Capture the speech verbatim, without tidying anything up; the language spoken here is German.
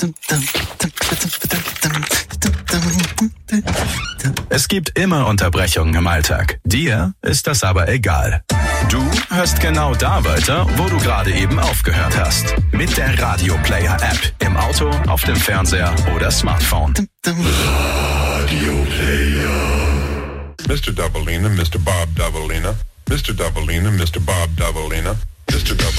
Es gibt immer Unterbrechungen im Alltag. Dir ist das aber egal. Du hörst genau da weiter, wo du gerade eben aufgehört hast. Mit der Radio Player App. Im Auto, auf dem Fernseher oder Smartphone. Radio Player. Mister Doubleina, Mister Bob Doubleina. Mister Doubleina, Mister Bob Doubleina. Mister Doubleina.